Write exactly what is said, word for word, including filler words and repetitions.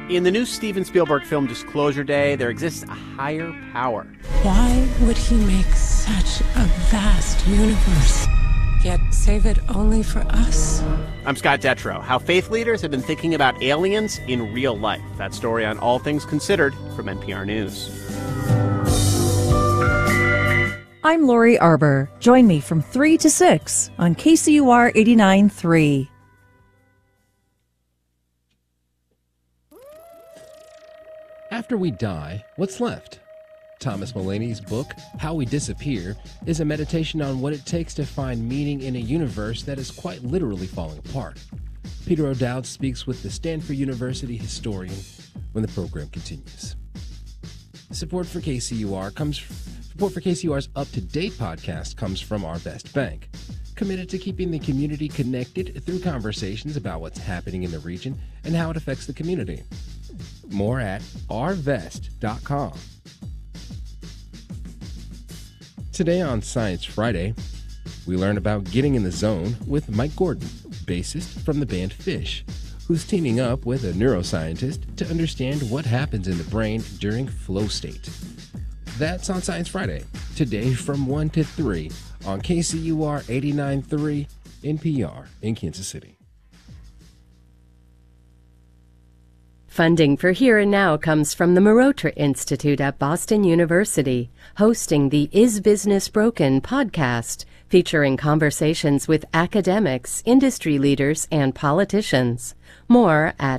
In the new Steven Spielberg film Disclosure Day, there exists a higher power. Why would he make such a vast universe, yet save it only for us? I'm Scott Detrow. How faith leaders have been thinking about aliens in real life. That story on All Things Considered from N P R News. I'm Lori Arbor. Join me from three to six on K C U R eighty-nine point three. After we die, what's left? Thomas Mulaney's book, How We Disappear, is a meditation on what it takes to find meaning in a universe that is quite literally falling apart. Peter O'Dowd speaks with the Stanford University historian when the program continues. Support for K C U R comes support for K C U R's up-to-date podcast comes from Arvest Bank, committed to keeping the community connected through conversations about what's happening in the region and how it affects the community. More at arvest dot com. Today on Science Friday, we learn about getting in the zone with Mike Gordon, bassist from the band Phish, who's teaming up with a neuroscientist to understand what happens in the brain during flow state. That's on Science Friday, today from one to three on K C U R eighty-nine point three N P R in Kansas City. Funding for Here and Now comes from the Marotra Institute at Boston University, hosting the Is Business Broken podcast, featuring conversations with academics, industry leaders, and politicians. More at